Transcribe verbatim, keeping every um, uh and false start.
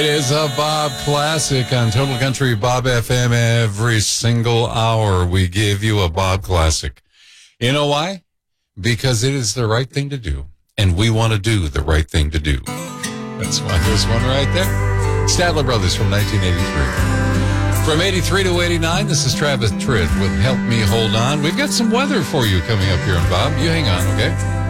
It is a Bob Classic on Total Country Bob F M. Every single hour we give you a Bob Classic. You know why? Because it is the right thing to do, and we want to do the right thing to do. That's why there's one right there. Statler Brothers from nineteen eighty-three. From eighty-three to eighty-nine, this is Travis Tritt with Help Me Hold On. We've got some weather for you coming up here on Bob. You hang on, okay?